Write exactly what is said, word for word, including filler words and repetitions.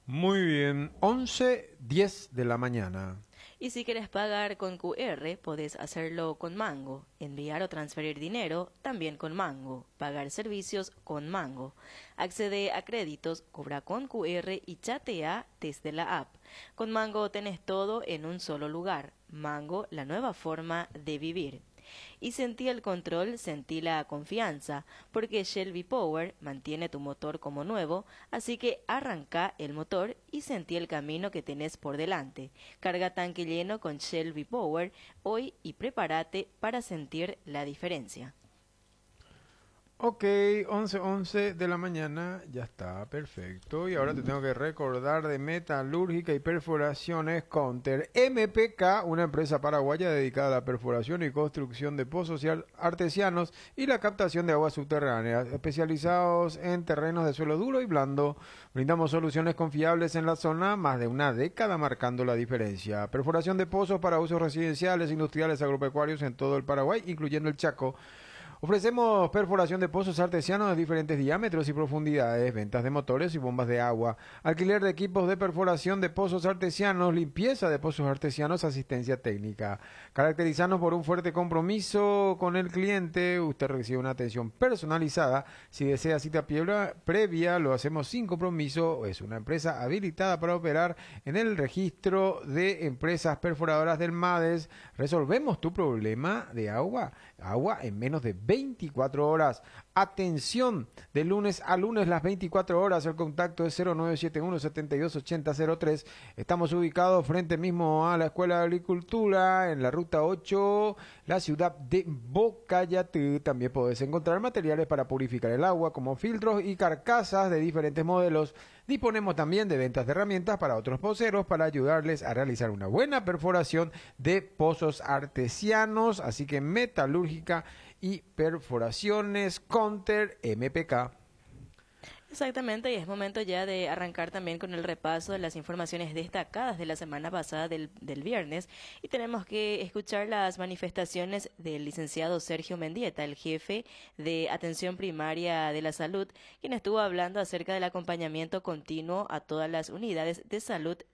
Muy bien, once diez de la mañana. Y si quieres pagar con Q R, podés hacerlo con Mango. Enviar o transferir dinero, también con Mango. Pagar servicios con Mango. Accede a créditos, cobra con Q R y chatea desde la app. Con Mango tenés todo en un solo lugar. Mango, la nueva forma de vivir. Y sentí el control, sentí la confianza, porque Shell V-Power mantiene tu motor como nuevo, así que arranca el motor y sentí el camino que tenés por delante. Carga tanque lleno con Shell V-Power hoy y prepárate para sentir la diferencia. Ok, once once de la mañana, ya está, perfecto. Y ahora te tengo que recordar de Metalúrgica y Perforaciones Counter M P K, una empresa paraguaya dedicada a la perforación y construcción de pozos y artesianos y la captación de aguas subterráneas, especializados en terrenos de suelo duro y blando. Brindamos soluciones confiables en la zona, más de una década marcando la diferencia. Perforación de pozos para usos residenciales, industriales, agropecuarios en todo el Paraguay, incluyendo el Chaco. Ofrecemos perforación de pozos artesianos de diferentes diámetros y profundidades, ventas de motores y bombas de agua, alquiler de equipos de perforación de pozos artesianos, limpieza de pozos artesianos, asistencia técnica. Caracterizarnos por un fuerte compromiso con el cliente, usted recibe una atención personalizada. Si desea cita previa, lo hacemos sin compromiso. Es una empresa habilitada para operar en el registro de empresas perforadoras del MADES. Resolvemos tu problema de agua, agua en menos de veinticuatro horas. Atención, de lunes a lunes las veinticuatro horas. El contacto es cero nueve siete uno, siete dos ocho cero cero tres. Estamos ubicados frente mismo a la Escuela de Agricultura, en la ruta ocho, la ciudad de Bocayatú. También podés encontrar materiales para purificar el agua, como filtros y carcasas de diferentes modelos. Disponemos también de ventas de herramientas para otros poceros para ayudarles a realizar una buena perforación de pozos artesianos. Así que Metalúrgica y Perforaciones Counter M P K. Exactamente, y es momento ya de arrancar también con el repaso de las informaciones destacadas de la semana pasada del, del viernes, y tenemos que escuchar las manifestaciones del licenciado Sergio Mendieta, el jefe de Atención Primaria de la Salud, quien estuvo hablando acerca del acompañamiento continuo a todas las unidades de salud